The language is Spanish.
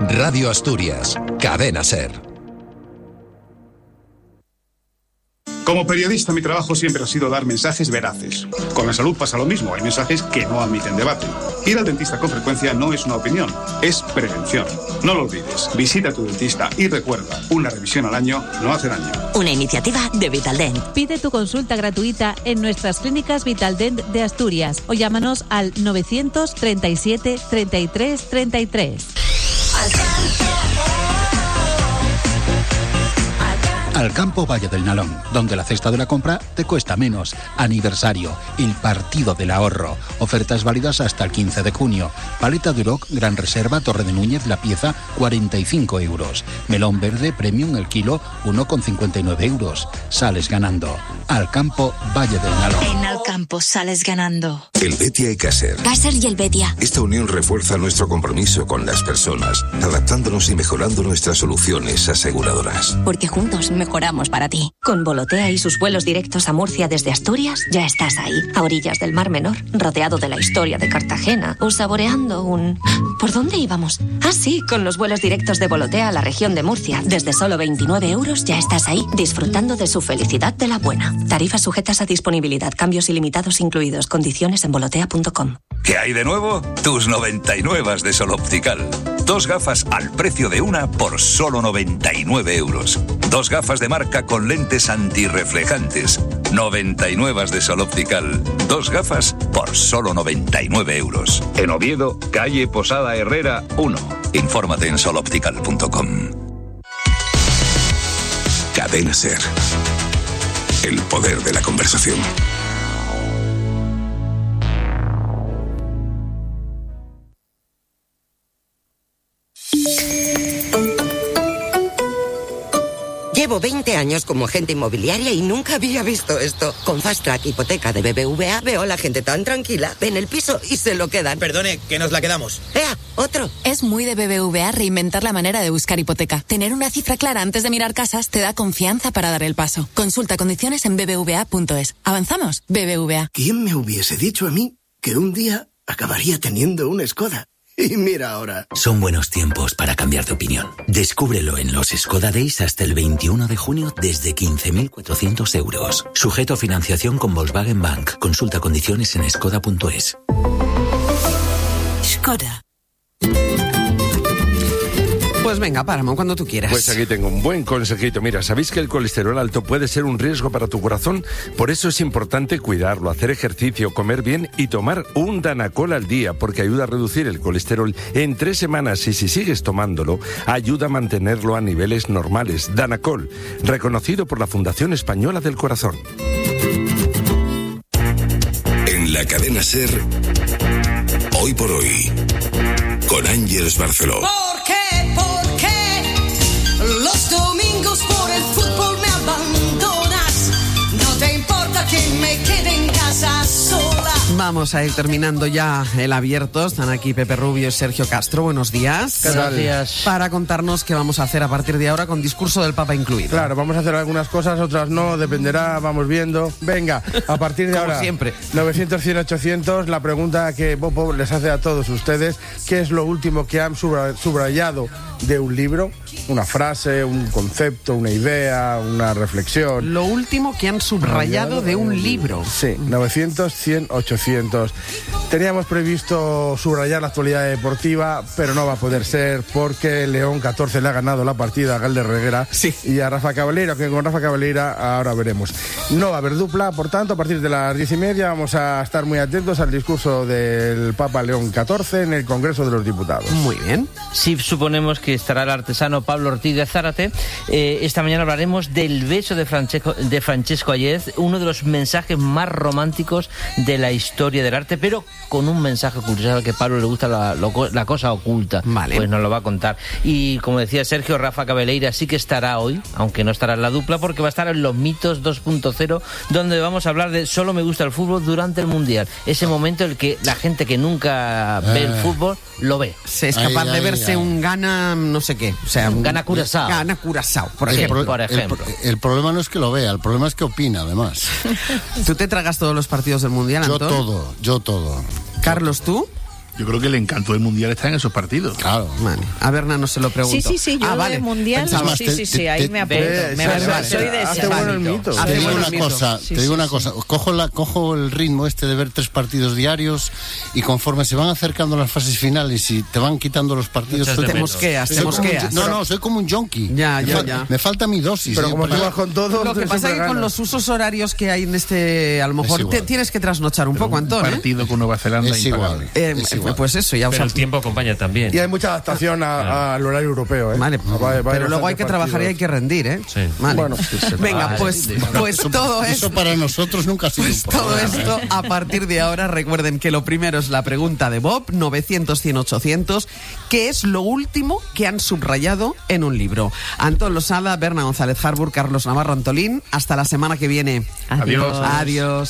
Radio Asturias, Cadena SER. Como periodista, mi trabajo siempre ha sido dar mensajes veraces. Con la salud pasa lo mismo, hay mensajes que no admiten debate. Ir al dentista con frecuencia no es una opinión, es prevención. No lo olvides, visita a tu dentista y recuerda, una revisión al año no hace daño. Una iniciativa de Vitaldent. Pide tu consulta gratuita en nuestras clínicas Vitaldent de Asturias o llámanos al 937 33 33. Al campo Valle del Nalón, donde la cesta de la compra te cuesta menos. Aniversario, el partido del ahorro. Ofertas válidas hasta el 15 de junio. Paleta Duroc, Gran Reserva, Torre de Núñez, la pieza, 45 euros. Melón verde, Premium, el kilo, 1,59 euros. Sales ganando. Al campo Valle del Nalón. En Al campo sales ganando. El Betia y Caser. Caser y el Betia. Esta unión refuerza nuestro compromiso con las personas, adaptándonos y mejorando nuestras soluciones aseguradoras. Porque juntos mejoramos para ti. Con Volotea y sus vuelos directos a Murcia desde Asturias, ya estás ahí, a orillas del Mar Menor, rodeado de la historia de Cartagena, o saboreando un... ¿Por dónde íbamos? Ah, sí, con los vuelos directos de Volotea a la región de Murcia. Desde solo 29 euros ya estás ahí, disfrutando de su felicidad de la buena. Tarifas sujetas a disponibilidad, cambios ilimitados incluidos, condiciones en volotea.com. ¿Qué hay de nuevo? Tus 99 de Sol Optical. 2 gafas al precio de una por solo 99 euros. 2 gafas de marca con lentes antirreflejantes. 99 de Sol Optical. 2 gafas por solo 99 euros. En Oviedo, calle Posada Herrera 1. Infórmate en soloptical.com. Cadena SER. El poder de la conversación. Llevo 20 años como agente inmobiliaria y nunca había visto esto. Con Fast Track Hipoteca de BBVA veo a la gente tan tranquila. Ven el piso y se lo quedan. Perdone, que nos la quedamos. ¡Ea! ¡Otro! Es muy de BBVA reinventar la manera de buscar hipoteca. Tener una cifra clara antes de mirar casas te da confianza para dar el paso. Consulta condiciones en bbva.es. ¿Avanzamos? BBVA. ¿Quién me hubiese dicho a mí que un día acabaría teniendo una Skoda? Y mira ahora. Son buenos tiempos para cambiar de opinión. Descúbrelo en los Skoda Days hasta el 21 de junio desde 15.400 euros. Sujeto a financiación con Volkswagen Bank. Consulta condiciones en skoda.es. Skoda. Pues venga, Paramount, cuando tú quieras. Pues aquí tengo un buen consejito. Mira, ¿sabéis que el colesterol alto puede ser un riesgo para tu corazón? Por eso es importante cuidarlo, hacer ejercicio, comer bien y tomar un Danacol al día, porque ayuda a reducir el colesterol en 3 semanas y si sigues tomándolo, ayuda a mantenerlo a niveles normales. Danacol, reconocido por la Fundación Española del Corazón. En la cadena SER, hoy por hoy, con Ángeles Barceló. Los domingos por el fútbol me abandonas. No te importa que me quede en casa sola. Vamos a ir terminando ya el abierto. Están aquí Pepe Rubio y Sergio Castro. Buenos días. Gracias. Para contarnos qué vamos a hacer a partir de ahora con discurso del Papa incluido. Claro, vamos a hacer algunas cosas, otras no, dependerá, vamos viendo. Venga, a partir de ahora, siempre. 900, 100, 800, la pregunta que Popo les hace a todos ustedes, ¿qué es lo último que han subrayado de un libro? Una frase, un concepto, una idea, una reflexión. Lo último que han subrayado de un libro. Sí, 900, 100, 800. Teníamos previsto subrayar la actualidad deportiva, pero no va a poder ser porque León 14 le ha ganado la partida a Galder Reguera y a Rafa Cabaleira, que con Rafa Cabaleira ahora veremos. No va a haber dupla, por tanto, a partir de las 10:30 vamos a estar muy atentos al discurso del Papa León 14 en el Congreso de los Diputados. Muy bien. Sí, suponemos que estará el artesano Pablo Ortiz de Zárate. Esta mañana hablaremos del beso de Francesco Ayez, uno de los mensajes más románticos de la historia del arte, pero con un mensaje oculto. ¿Sabes que a Pablo le gusta la cosa oculta? Vale. Pues nos lo va a contar. Y como decía Sergio, Rafa Cabaleira sí que estará hoy, aunque no estará en la dupla, porque va a estar en Los Mitos 2.0, donde vamos a hablar de Solo me gusta el fútbol durante el Mundial. Ese momento en el que la gente que nunca ve el fútbol lo ve. Se es capaz de verse un Ghana no sé qué. O sea, un Ghana Curazao. Ghana Curazao, por Sí, ejemplo. por ejemplo. El problema no es que lo vea, el problema es que opina, además. ¿Tú te tragas todos los partidos del Mundial, Antón? Yo todo. Carlos, ¿tú? Yo creo que el encanto del Mundial está en esos partidos. Claro. Vale. A Berna no se lo pregunto. Sí, yo vale. del Mundial, Pensaba, sí, ahí me apunto. Soy de ese. Te digo una cosa, cojo el ritmo de ver 3 partidos diarios y conforme se van acercando las fases finales y te van quitando los partidos... Te mosqueas. No, soy como un junkie. Ya. Me falta mi dosis. Pero como tú vas con todo... Lo que pasa es que con los usos horarios que hay en a lo mejor tienes que trasnochar un poco, Antón. Un partido con Nueva Zelanda es igual. Pues eso, ya. Pero el tiempo acompaña también. Y hay mucha adaptación al horario europeo, ¿eh? Vale, pero luego hay que trabajar y hay que rendir, ¿eh? Sí. Vale. Bueno, venga, pues todo esto... Eso para nosotros nunca ha sido un problema. Todo esto, a partir de ahora, recuerden que lo primero es la pregunta de Bob, 900-100-800, ¿qué es lo último que han subrayado en un libro? Antón Losada, Berna González Harbour, Carlos Navarro Antolín, hasta la semana que viene. Adiós. Adiós.